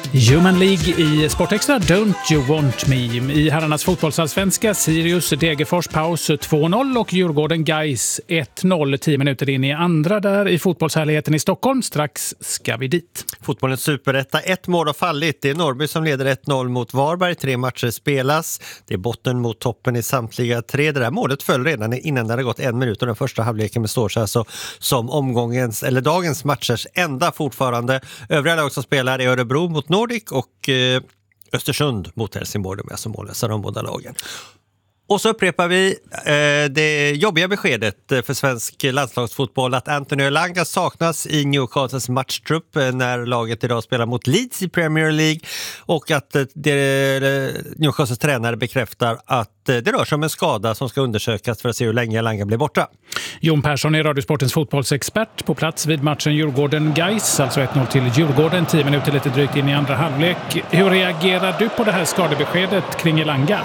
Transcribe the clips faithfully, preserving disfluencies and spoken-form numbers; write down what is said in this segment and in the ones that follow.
Human League i Sportextra, Don't You Want Me. I herrarnas fotbollsallsvenska, Sirius Degerfors paus två noll och Djurgården Gais ett noll, tio minuter in i andra där i fotbollshärligheten i Stockholm. Strax ska vi dit. Fotbollens superetta, ett mål har fallit. Det är Norrby som leder ett noll mot Varberg. Tre matcher spelas. Det är botten mot toppen i samtliga tre. Det där målet föll redan innan det hade gått en minut och den första halvleken består sig alltså som omgångens eller dagens matchers enda fortfarande. Övriga lag som spelar är Örebro mot Nordic och eh, Östersund mot Helsingborg. De är som målläsar de båda lagen. Och så upprepar vi eh, det jobbiga beskedet för svensk landslagsfotboll att Anthony Elanga saknas i Newcastles matchtrupp när laget idag spelar mot Leeds i Premier League och att eh, det, Newcastles tränare bekräftar att eh, det rör sig om en skada som ska undersökas för att se hur länge Elanga blir borta. Jon Persson är Radiosportens fotbollsexpert på plats vid matchen Djurgården-Gais, alltså ett noll till Djurgården, tio minuter lite drygt in i andra halvlek. Hur reagerar du på det här skadebeskedet kring Elanga?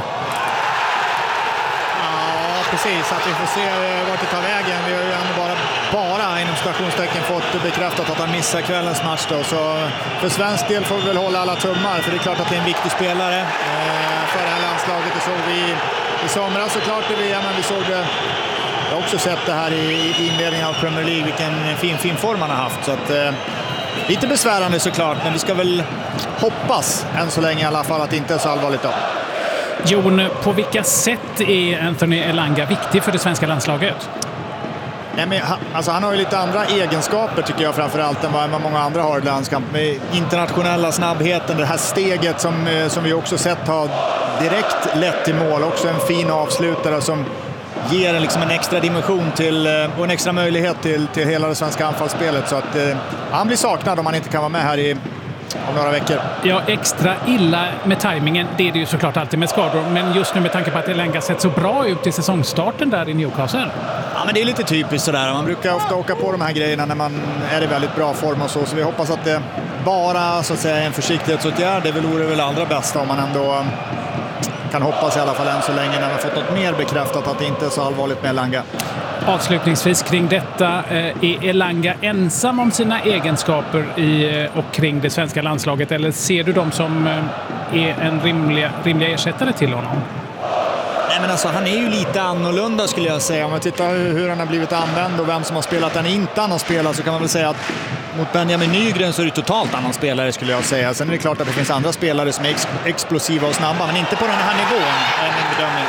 Precis, att vi får se vart det tar vägen. Vi har ju ändå bara, bara inom stationstecken fått bekräftat att han missar kvällens match då. Så för svensk del får vi väl hålla alla tummar, för det är klart att det är en viktig spelare eh, för det här landslaget. Det såg vi i somras såklart i V M, men vi såg det, jag har också sett det här i, i inledningen av Premier League, vilken fin, fin form han har haft. Så att, eh, lite besvärande såklart, men vi ska väl hoppas än så länge i alla fall att det inte är så allvarligt då. Jon, på vilka sätt är Anthony Elanga viktig för det svenska landslaget? Nej, men, alltså, han har ju lite andra egenskaper tycker jag framförallt än vad många andra har i landskamp. Med internationella snabbheten, det här steget som, som vi också sett har direkt lett till mål. Också en fin avslutare som ger en, liksom en extra dimension till, och en extra möjlighet till, till hela det svenska anfallsspelet. Så att eh, han blir saknad om han inte kan vara med här i om några veckor. Ja, extra illa med tajmingen, det är det ju såklart alltid med skador. Men just nu med tanke på att Elanga sett så bra ut i säsongstarten där i Newcastle. Ja, men det är lite typiskt sådär. Man brukar ofta åka på de här grejerna när man är i väldigt bra form och så. Så vi hoppas att det bara så att säga en försiktighetsåtgärd. Det vore väl allra bästa om man ändå kan hoppas i alla fall än så länge när man fått något mer bekräftat att det inte är så allvarligt med Elanga. Avslutningsvis kring detta, är Elanga ensam om sina egenskaper i, och kring det svenska landslaget, eller ser du dem som är en rimliga, rimliga ersättare till honom? Nej, men alltså, han är ju lite annorlunda skulle jag säga. Om man tittar hur han har blivit använd och vem som har spelat han inte han har spelat, så kan man väl säga att mot Benjamin Nygren så är det totalt annan spelare skulle jag säga. Sen är det klart att det finns andra spelare som är ex- explosiva och snabba, men inte på den här nivån är min bedömning.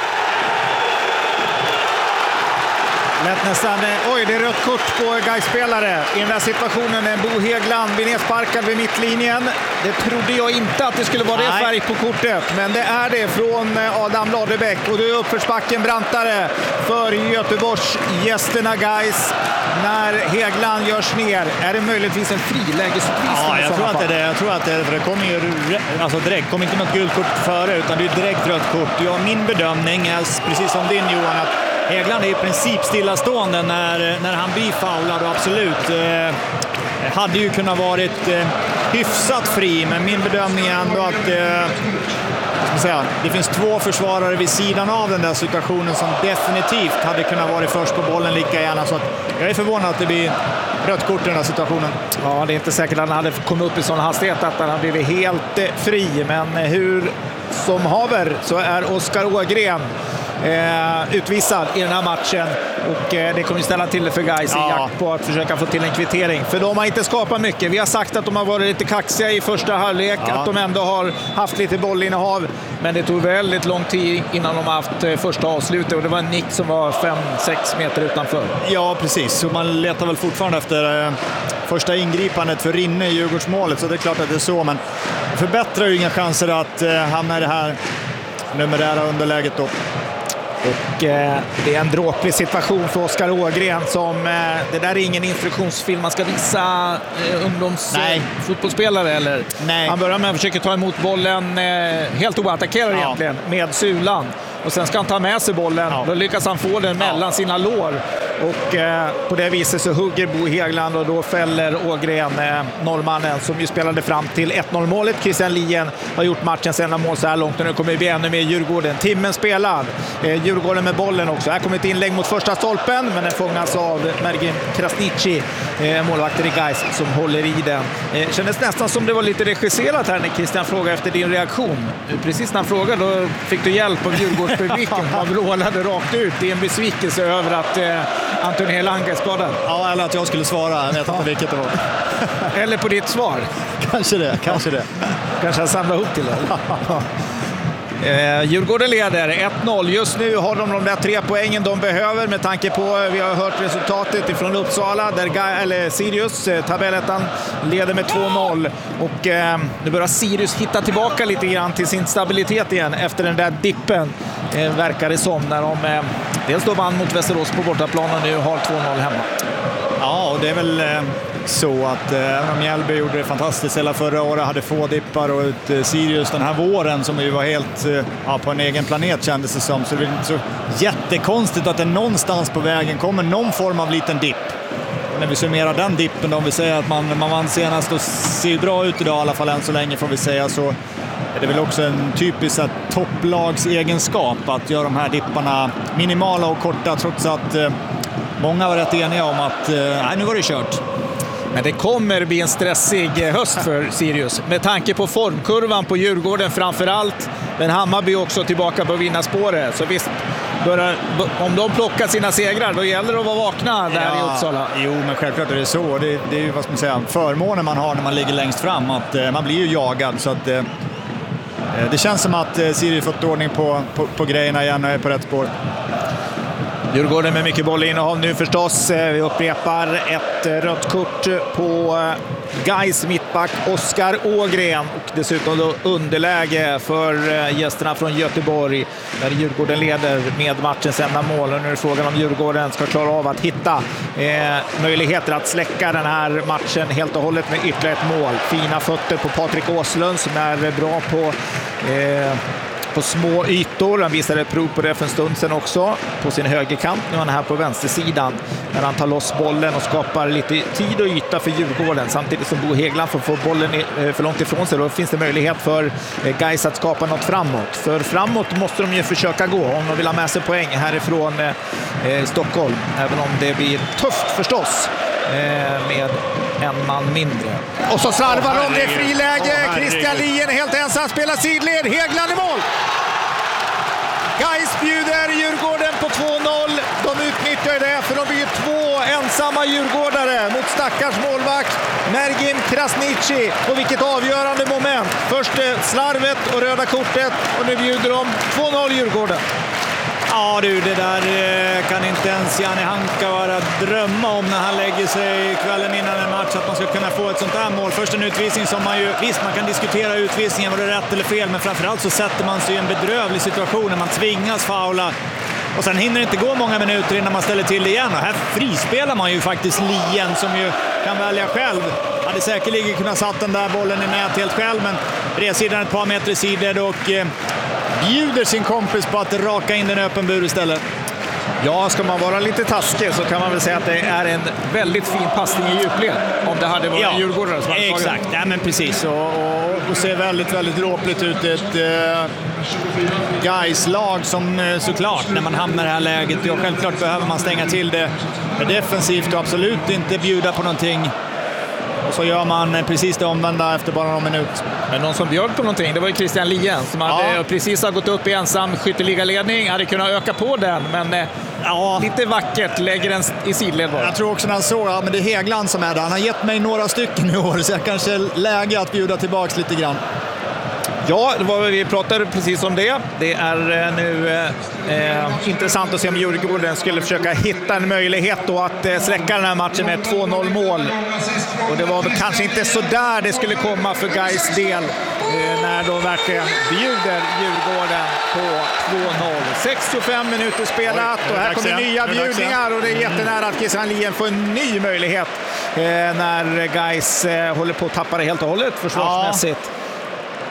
Lätt nästan, oj, det är rött kort på Gais-spelare. I den där situationen är Bo Häggland blir nedsparkad vid mittlinjen. Det trodde jag inte att det skulle vara det färg på kortet, men det är det från Adam Ladebäck. Och det är uppförsbacken brantare för Göteborgs gästerna Gais. När Häggland görs ner, är det möjligtvis en frilägesutvisning? Ja, jag tror att det är det. Jag tror att det är för det kommer ju alltså direkt, kommer inte något gult kort före, utan det är direkt rött kort. Ja, min bedömning är precis som din, Johan, att Häggland är i princip stillastående när, när han blir foulad och absolut eh, hade ju kunnat varit eh, hyfsat fri, men min bedömning är ändå att eh, ska säga, det finns två försvarare vid sidan av den där situationen som definitivt hade kunnat vara först på bollen lika gärna, så att jag är förvånad att det blir rött kort i den här situationen. Ja, det är inte säkert att han hade kommit upp i sån hastighet att han hade blivit helt eh, fri, men hur som haver så är Oskar Ågren Eh, utvisad i den här matchen, och eh, det kommer ställa till det för Gais i ja. jakt på att försöka få till en kvittering, för de har inte skapat mycket. Vi har sagt att de har varit lite kaxiga i första halvlek, ja. Att de ändå har haft lite bollinnehav, men det tog väldigt lång tid innan de har haft eh, första avslutet, och det var en nick som var fem sex meter utanför. Ja, precis, så man letar väl fortfarande efter eh, första ingripandet för Rinne i Djurgårdsmålet, så det är klart att det är så, men förbättrar ju inga chanser att eh, hamna i det här numerära underläget då. Och eh, det är en dråplig situation för Oskar Ågren som, eh, det där är ingen instruktionsfilm man ska visa eh, ungdomsfotbollsspelare eh, eller. Nej. Han börjar med att försöka ta emot bollen eh, helt oattackerad ja. egentligen med sulan, och sen ska han ta med sig bollen, ja. Då lyckas han få den mellan ja. sina lår Och eh, på det viset så hugger Bo Häggland och då fäller Ågren, eh, norrmannen, som ju spelade fram till ett noll målet. Christian Lien har gjort matchens enda mål så här långt och nu kommer det bli ännu mer Djurgården. Timmen spelad. Eh, Djurgården med bollen också. Här kommer ett inlägg mot första stolpen, men den fångas av Mergim Krasniqi, eh, målvakter i Gais, som håller i den. Eh, kändes nästan som det var lite regisserat här när Christian frågade efter din reaktion. Precis när han frågade, då fick du hjälp av Djurgårdspubliken. Han vrålade rakt ut. Det är en besvikelse över att eh, Anton Elanga är skadad. Ja, eller att jag skulle svara. Jag vet inte vilket det var. Eller på ditt svar. Kanske det, kanske det. Kanske han samlar ihop till det. Eh, Djurgården leder ett noll. Just nu har de de där tre poängen de behöver med tanke på, vi har hört resultatet ifrån Uppsala där Ga- eller Sirius, eh, tabellettan, leder med två noll. Och eh, nu börjar Sirius hitta tillbaka lite grann till sin stabilitet igen efter den där dippen, eh, verkar det som, när de eh, dels då vann mot Västerås på bortaplan och nu har två noll hemma. Ja, och det är väl eh, så att även eh, om Mjällby gjorde det fantastiskt hela förra året, hade få dippar, och ett eh, Sirius den här våren som ju var helt eh, ja, på en egen planet kändes det som, så det är inte så jättekonstigt att det någonstans på vägen kommer någon form av liten dipp. När vi summerar den dippen då, om vi säger att man, man vann senast och ser bra ut idag i alla fall än så länge, får vi säga, så är det väl också en typisk topplagsegenskap att göra de här dipparna minimala och korta, trots att eh, många var rätt eniga om att eh, nej, nu var det kört. Men det kommer bli en stressig höst för Sirius med tanke på formkurvan på Djurgården framför allt. Men Hammarby också tillbaka på vinnarspåret. Så visst, börjar, om de plockar sina segrar, då gäller det att vara vakna där ja, i Uppsala. Jo, men självklart är det så. Det, det är ju, vad ska man säga, förmånen man har när man ligger längst fram. Att eh, man blir ju jagad, så att eh, det känns som att eh, Sirius fått ordning på, på, på grejerna igen och är på rätt spår. Djurgården med mycket bollinnehav nu förstås. Vi upprepar ett rött kort på Gais mittback Oskar Ågren och dessutom då underläge för gästerna från Göteborg där Djurgården leder med matchens enda mål. Och nu är frågan om Djurgården ska klara av att hitta eh, möjligheter att släcka den här matchen helt och hållet med ytterligare ett mål. Fina fötter på Patrik Åslund som är bra på eh, på små ytor. Han visade prov på det för en stund sedan också på sin högerkant. Nu är han här på vänstersidan när han tar loss bollen och skapar lite tid och yta för Djurgården, samtidigt som Bo Häggland får få bollen för långt ifrån sig. Då finns det möjlighet för Gais att skapa något framåt. För framåt måste de ju försöka gå om de vill ha med sig poäng härifrån eh, Stockholm, även om det blir tufft förstås med en man mindre. Och så slarvar de, det är friläge. Oh, Christian Lien helt ensam, spelar sidled. Häggland i mål. Gais bjuder Djurgården på två noll. De utnyttjar det, för de blir två ensamma djurgårdare mot stackars målvakt Mergim Krasniqi. Och vilket avgörande moment. Först slarvet och röda kortet, och nu bjuder de två noll Djurgården. Ja du, det där kan inte ens Janne Hanka vara drömma om när han lägger sig kvällen innan en match, att man ska kunna få ett sånt här mål. Först en utvisning som man ju, visst man kan diskutera utvisningen, var det rätt eller fel, men framförallt så sätter man sig i en bedrövlig situation när man tvingas faula. Och sen hinner det inte gå många minuter innan man ställer till det igen. Och här frispelar man ju faktiskt Lien som ju kan välja själv. Hade säkerligen kunnat satt den där bollen i nät helt själv, men bredsidan ett par meter i sidled och eh, bjuder sin kompis på att raka in den öppen bur istället. Ja, ska man vara lite taskig så kan man väl säga att det är en väldigt fin passning i djupled. Om det hade varit ja, Djurgården som hade exakt, tagit. Ja, men precis. Och, och, och ser väldigt, väldigt dråpligt ut. Ett eh, Gais-lag som eh, såklart, när man hamnar i det här läget, ja, självklart behöver man stänga till det defensivt och absolut inte bjuda på någonting. Och så gör man precis det omvända efter bara någon minut. Men någon som bjöd på någonting, det var ju Christian Lien som ja. hade precis har gått upp i ensam skytteligaledning. Hade kunnat öka på den, men ja. lite vackert lägger den i sidled bara. Jag tror också när han såg, ja, men det är Häggland som är där. Han har gett mig några stycken i år, så jag kanske är läge att bjuda tillbaks lite grann. Ja, det var, vi pratade precis om det. Det är nu eh, intressant att se om Djurgården skulle försöka hitta en möjlighet då att eh, släcka den här matchen med två noll mål. Och det var väl kanske inte så där det skulle komma för Gais del eh, när de verkligen bjuder Djurgården på två noll. sextiofem minuter spelat och här kommer nya bjudningar och det är jättenära att Christian Lien får en ny möjlighet eh, när Gais eh, håller på att tappa det helt och hållet försvarsmässigt. Ja.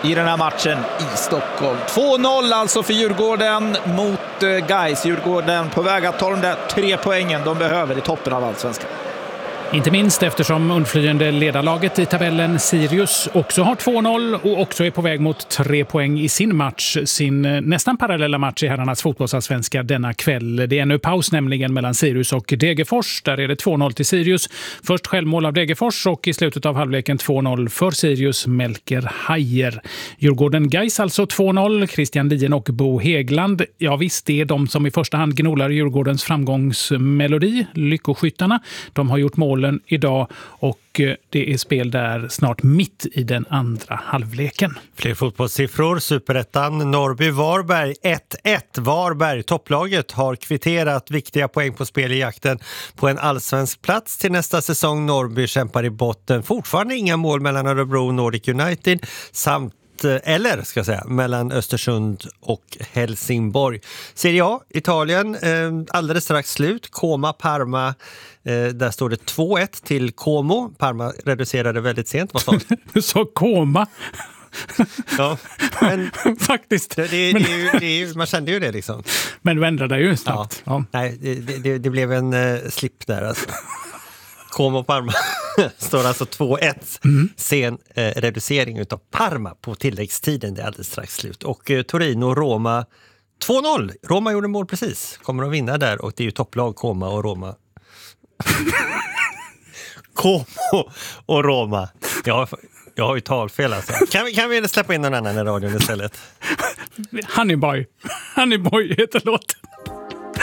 i den här matchen i Stockholm. två noll alltså för Djurgården mot Gais. Djurgården på väg att ta de där tre poängen de behöver i toppen av Allsvenskan. Inte minst eftersom undflyende ledarlaget i tabellen Sirius också har två noll och också är på väg mot tre poäng i sin match, sin nästan parallella match i herrarnas fotbollsallsvenska denna kväll. Det är nu paus nämligen mellan Sirius och Degerfors. Där är det två noll till Sirius. Först självmål av Degerfors och i slutet av halvleken två noll för Sirius Melker Hajer. Djurgården Gais alltså två noll. Christian Lien och Bo Hägland. Ja visst, det är de som i första hand gnolar Djurgårdens framgångsmelodi, lyckoskyttarna. De har gjort mål idag och det är spel där snart mitt i den andra halvleken. Fler fotbollssiffror. Superettan Norrby-Varberg ett ett. Varberg, topplaget, har kvitterat viktiga poäng på spel i jakten på en allsvensk plats till nästa säsong. Norrby kämpar i botten. Fortfarande inga mål mellan Örebro och Nordic United samt eller ska jag säga, mellan Östersund och Helsingborg. Serie A, Italien, eh, alldeles strax slut. Como, Parma, eh, där står det två ett till Como. Parma reducerade väldigt sent. Vad sa du? Du sa Como. Ja, men faktiskt. Det, det, men... det, är ju, det är ju, man kände ju det liksom. Men du ändrade ju snabbt. Ja. Ja. Nej, det, det, det blev en uh, slip där alltså. Como Parma står alltså två ett. Mm. Sen eh, reducering utav Parma på tilläggstiden. Det är alldeles strax slut. Och eh, Torino-Roma två noll. Roma gjorde mål precis. Kommer att vinna där och det är ju topplag Como och Roma. Como och Roma. Jag, jag har ju talfel alltså. Kan vi, kan vi släppa in någon annan i radion istället? Honeyboy. Honeyboy heter låten.